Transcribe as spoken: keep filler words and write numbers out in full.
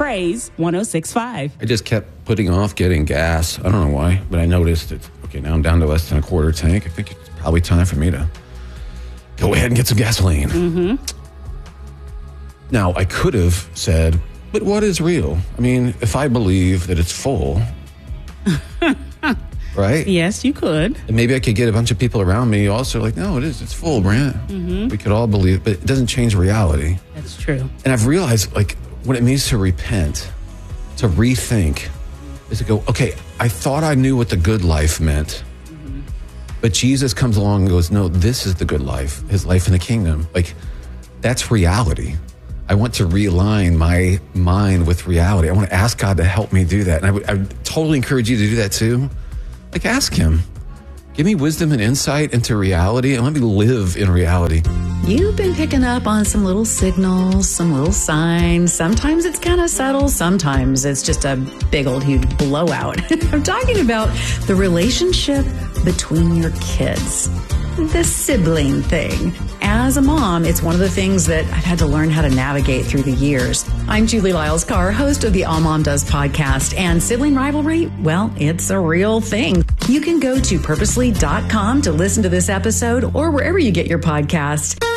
Praise one oh six point five. I just kept putting off getting gas. I don't know why, but I noticed that, okay, now I'm down to less than a quarter tank. I think it's probably time for me to go ahead and get some gasoline. Mm-hmm. Now, I could have said, but what is real? I mean, if I believe that it's full, right? Yes, you could. And maybe I could get a bunch of people around me also like, no, it is. It's full, Brant. Mm-hmm. We could all believe, but it doesn't change reality. That's true. And I've realized, like, what it means to repent, to rethink, is to go, okay, I thought I knew what the good life meant. Mm-hmm. But Jesus comes along and goes, no, this is the good life, his life in the kingdom. Like, that's reality. I want to realign my mind with reality. I want to ask God to help me do that. And I would, I would totally encourage you to do that too. Like, ask him, give me wisdom and insight into reality, and let me live in reality. You've been picking up on some little signals, some little signs. Sometimes it's kind of subtle. Sometimes it's just a big old huge blowout. I'm talking about the relationship between your kids, the sibling thing. As a mom, it's one of the things that I've had to learn how to navigate through the years. I'm Julie Lyles-Carr, host of the All Mom Does podcast, and sibling rivalry, well, it's a real thing. You can go to purposely dot com to listen to this episode or wherever you get your podcasts.